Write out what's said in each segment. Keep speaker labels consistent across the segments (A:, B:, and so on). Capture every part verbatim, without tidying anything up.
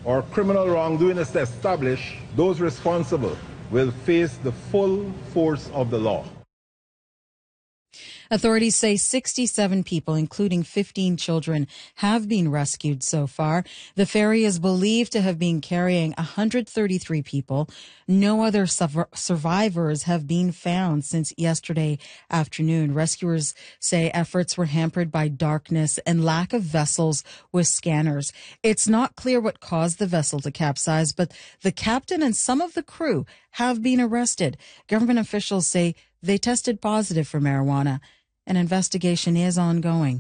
A: or criminal wrongdoing is established, those responsible will face the full force of the law.
B: Authorities say sixty-seven people, including fifteen children, have been rescued so far. The ferry is believed to have been carrying one hundred thirty-three people. No other survivors have been found since yesterday afternoon. Rescuers say efforts were hampered by darkness and lack of vessels with scanners. It's not clear what caused the vessel to capsize, but the captain and some of the crew have been arrested. Government officials say they tested positive for marijuana. An investigation is ongoing.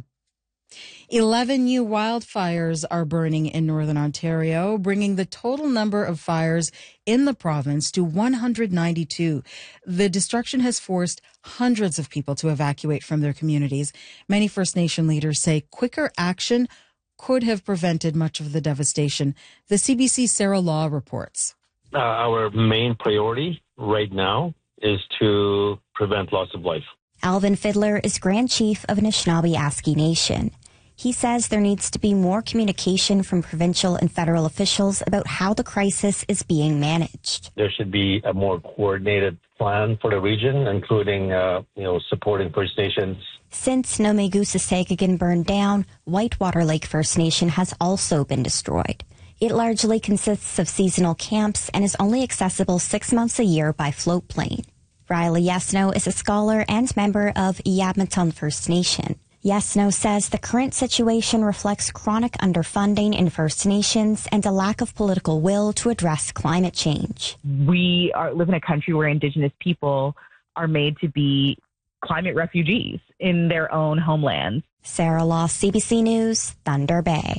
B: Eleven new wildfires are burning in northern Ontario, bringing the total number of fires in the province to one hundred ninety-two. The destruction has forced hundreds of people to evacuate from their communities. Many First Nation leaders say quicker action could have prevented much of the devastation. The C B C Sarah Law reports.
C: Uh, our main priority right now is to prevent loss of life.
D: Alvin Fiddler is Grand Chief of Anishinaabe Aski Nation. He says there needs to be more communication from provincial and federal officials about how the crisis is being managed.
C: There should be a more coordinated plan for the region, including, uh, you know, supporting First Nations.
D: Since Nomegusa-Sagagan burned down, Whitewater Lake First Nation has also been destroyed. It largely consists of seasonal camps and is only accessible six months a year by float plane. Riley Yesno is a scholar and member of Yabmaton First Nation. Yesno says the current situation reflects chronic underfunding in First Nations and a lack of political will to address climate change.
E: We are, live in a country where Indigenous people are made to be climate refugees in their own homelands.
D: Sarah Law, C B C News, Thunder Bay.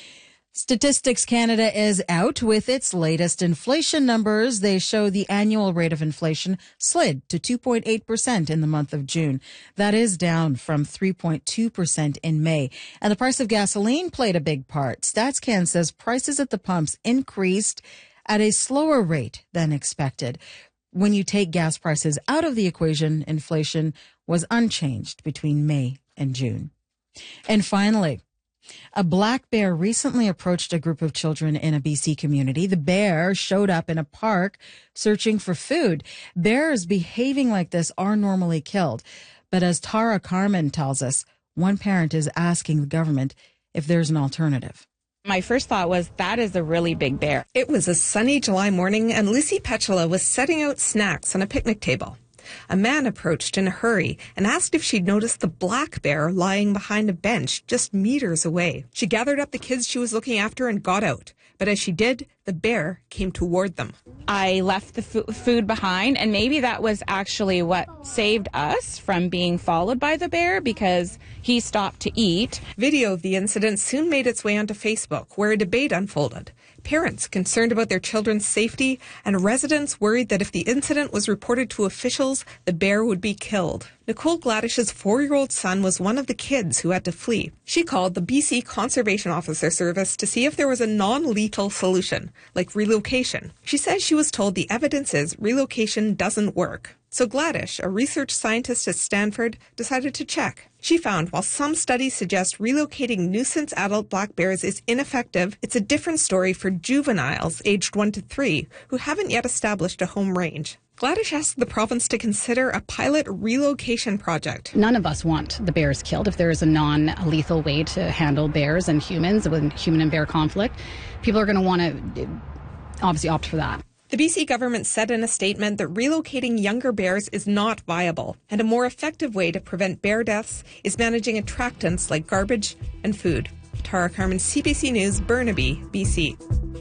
B: Statistics Canada is out with its latest inflation numbers. They show the annual rate of inflation slid to two point eight percent in the month of June. That is down from three point two percent in May. And the price of gasoline played a big part. StatsCan says prices at the pumps increased at a slower rate than expected. When you take gas prices out of the equation, inflation was unchanged between May and June. And finally, a black bear recently approached a group of children in a B C community. The bear showed up in a park searching for food. Bears behaving like this are normally killed. But as Tara Carmen tells us, one parent is asking the government if there's an alternative.
F: My first thought was, that is a really big bear.
G: It was a sunny July morning, and Lucy Petula was setting out snacks on a picnic table. A man approached in a hurry and asked if she'd noticed the black bear lying behind a bench just meters away. She gathered up the kids she was looking after and got out. But as she did, the bear came toward them.
F: I left the f- food behind, and maybe that was actually what saved us from being followed by the bear, because he stopped to eat.
G: Video of the incident soon made its way onto Facebook, where a debate unfolded. Parents concerned about their children's safety, and residents worried that if the incident was reported to officials, the bear would be killed. Nicole Gladdish's four-year-old son was one of the kids who had to flee. She called the B C Conservation Officer Service to see if there was a non-lethal solution, like relocation. She says she was told the evidence is relocation doesn't work. So Gladdish, a research scientist at Stanford, decided to check. She found while some studies suggest relocating nuisance adult black bears is ineffective, it's a different story for juveniles aged one to three who haven't yet established a home range. Gladdish asked the province to consider a pilot relocation project.
H: None of us want the bears killed. If there is a non-lethal way to handle bears and humans with human and bear conflict, people are going to want to obviously opt for that.
G: The B C government said in a statement that relocating younger bears is not viable, and a more effective way to prevent bear deaths is managing attractants like garbage and food. Tara Carmen, C B C News, Burnaby, B C.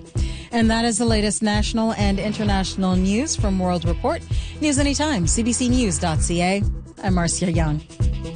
B: And that is the latest national and international news from World Report. News anytime, c b c news dot c a. I'm Marcia Young.